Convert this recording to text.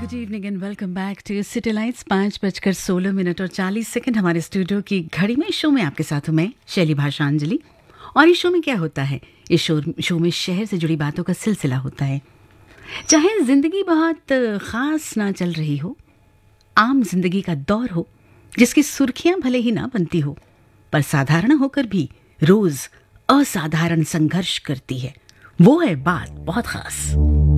Good evening and welcome back to city lights. 5:16 और 40 second हमारे studio की घड़ी में। शो में आपके साथ हूँ मैं शैली भाषांजलि। और इस शो में क्या होता है, इस शो में शहर से जुड़ी बातों का सिलसिला होता है। चाहे जिंदगी बहुत खास ना चल रही हो, आम जिंदगी का दौर हो जिसकी सुर्खियां भले ही ना बनती हो, पर साधारण होकर भी रोज असाधारण संघर्ष करती है, वो है बात बहुत खास।